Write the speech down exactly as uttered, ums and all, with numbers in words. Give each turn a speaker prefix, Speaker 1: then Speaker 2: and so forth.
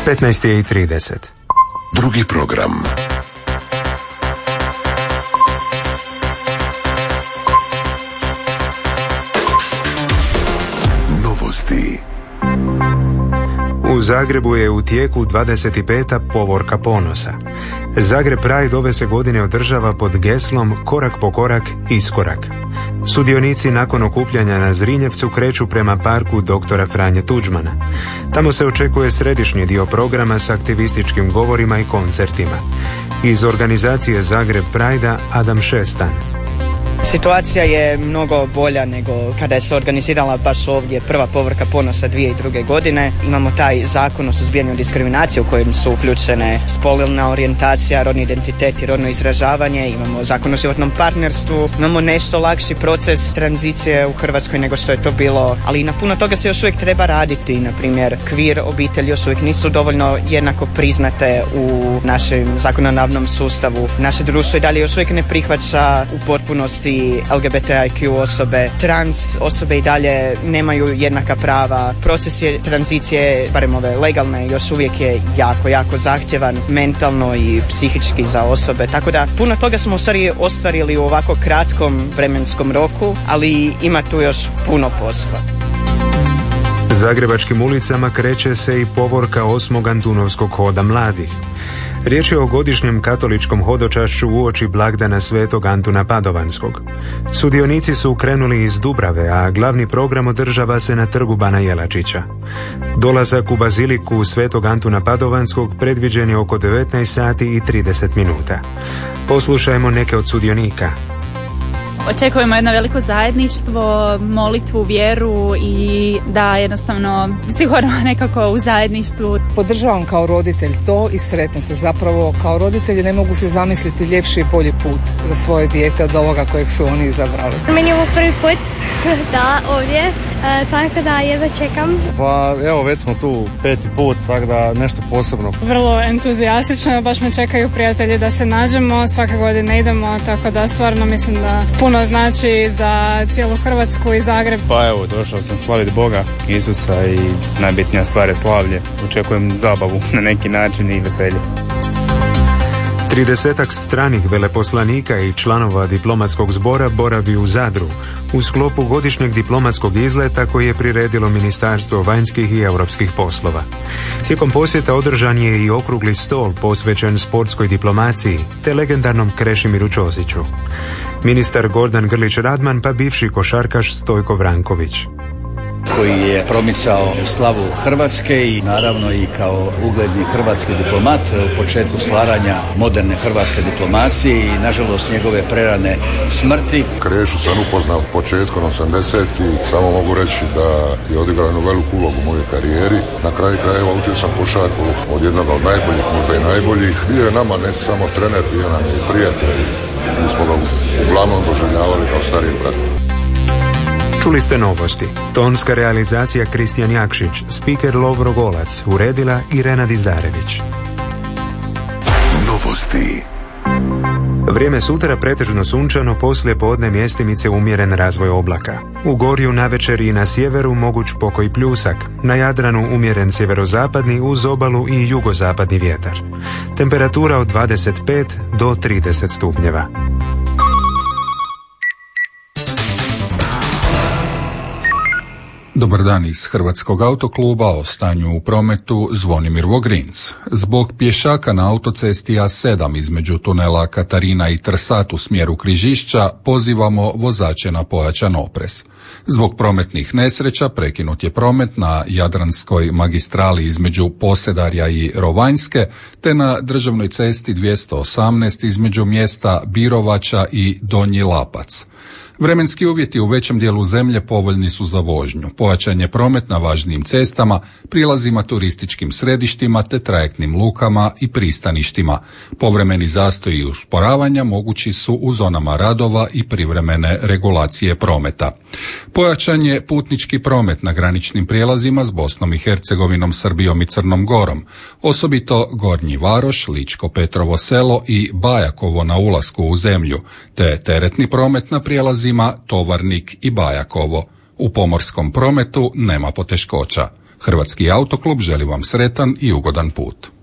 Speaker 1: petnaest i trideset.
Speaker 2: Drugi program. Novosti.
Speaker 1: U Zagrebu je u tijeku dvadeset peta povorka ponosa. Zagreb Pride ove se godine održava pod geslom Korak po korak, iskorak. Sudionici nakon okupljanja na Zrinjevcu kreću prema parku doktora Franje Tuđmana. Tamo se očekuje središnji dio programa s aktivističkim govorima i koncertima. Iz organizacije Zagreb Pride-a Adam Šestan.
Speaker 3: Situacija je mnogo bolja nego kada je se organizirala baš ovdje prva povorka ponosa dvije tisuće druge. godine. Imamo taj zakon o suzbijanju diskriminacije u kojem su uključene spolna orijentacija, rodni identitet i rodno izražavanje. Imamo zakon o životnom partnerstvu. Imamo nešto lakši proces tranzicije u Hrvatskoj nego što je to bilo, ali na puno toga se još uvijek treba raditi. Na primjer, kvir obitelji još uvijek nisu dovoljno jednako priznate u našem zakonodavnom sustavu. Naše društvo i dalje još uvijek ne prihvaća u potpunosti L G B T I Q osobe, trans osobe i dalje nemaju jednaka prava. Proces je tranzicije, barem ove legalne, još uvijek je jako, jako zahtjevan mentalno i psihički za osobe. Tako da puno toga smo u stvari ostvarili u ovako kratkom vremenskom roku, ali ima tu još puno posla.
Speaker 1: Zagrebačkim ulicama kreće se i povorka osmog Antunovskog hoda mladih. Riječ je o godišnjem katoličkom hodočašću uoči blagdana Svetog Antuna Padovanskog. Sudionici su krenuli iz Dubrave, a glavni program održava se na trgu Bana Jelačića. Dolazak u baziliku Svetog Antuna Padovanskog predviđen je oko devetnaest sati i trideset minuta. Poslušajmo neke od sudionika.
Speaker 4: Očekujemo jedno veliko zajedništvo, molitvu, vjeru i da jednostavno sigurno nekako u zajedništvu.
Speaker 5: Podržavam kao roditelj to i sretna se. Zapravo kao roditelji ne mogu se zamisliti ljepši i bolji put za svoje dijete od ovoga kojeg su oni izabrali.
Speaker 6: Meni je ovo prvi put da ovdje, e, tako da jedva čekam.
Speaker 7: Pa evo već smo tu peti put, tako da nešto posebno.
Speaker 8: Vrlo entuzijastično, baš me čekaju prijatelji da se nađemo, svake godine idemo, tako da stvarno mislim da puno znači za cijelu Hrvatsku i Zagreb.
Speaker 9: Pa evo, došao sam slaviti Boga, Isusa i najbitnija stvar je slavlje. Očekujem zabavu na neki način i veselje.
Speaker 1: Tridesetak stranih veleposlanika i članova diplomatskog zbora boravi u Zadru u sklopu godišnjeg diplomatskog izleta koji je priredilo Ministarstvo vanjskih i europskih poslova. Tijekom posjeta održan je i okrugli stol posvećen sportskoj diplomaciji te legendarnom Krešimiru Ćosiću. Ministar Gordan Grlić Radman pa bivši košarkaš Stojko Vranković,
Speaker 10: koji je promicao slavu Hrvatske i naravno i kao ugledni hrvatski diplomat u početku stvaranja moderne hrvatske diplomacije i nažalost njegove prerane smrti.
Speaker 11: Krešu sam upoznao početkom osamdesetih, samo mogu reći da je odigrao jednu veliku ulogu u mojoj karijeri. Na kraju krajeva učio sam košarku od jednog od najboljih, možda i najboljih. Bio je nama ne samo trener, bio nam je i prijatelj. Mi smo ga uglavnom doživljavali kao stariji brat.
Speaker 1: Čuli ste novosti. Tonska realizacija Kristijan Jakšić, spiker Lovro Golac, uredila Irena Dizdarević.
Speaker 2: Novosti.
Speaker 1: Vrijeme sutra pretežno sunčano, poslije podne mjestimice umjeren razvoj oblaka. U Gorju navečer i na sjeveru moguć pokoj pljusak, na Jadranu umjeren sjeverozapadni uz obalu i jugozapadni vjetar. Temperatura od dvadeset pet do trideset stupnjeva.
Speaker 12: Dobar dan iz Hrvatskog autokluba, o stanju u prometu Zvonimir Vogrinc. Zbog pješaka na autocesti A sedam između tunela Katarina i Trsat u smjeru Križišća pozivamo vozače na pojačan oprez. Zbog prometnih nesreća prekinut je promet na Jadranskoj magistrali između Posedarja i Rovanjske, te na državnoj cesti dvjesto osamnaest između mjesta Birovača i Donji Lapac. Vremenski uvjeti u većem dijelu zemlje povoljni su za vožnju. Pojačan je promet na važnijim cestama, prilazima turističkim središtima te trajektnim lukama i pristaništima. Povremeni zastoji i usporavanja mogući su u zonama radova i privremene regulacije prometa. Pojačan je putnički promet na graničnim prijelazima s Bosnom i Hercegovinom, Srbijom i Crnom Gorom. Osobito Gornji Varoš, Ličko Petrovo selo i Bajakovo na ulasku u zemlju, te teretni promet na prijelazima Tovarnik i Bajakovo. U pomorskom prometu nema poteškoća. Hrvatski autoklub želi vam sretan i ugodan put.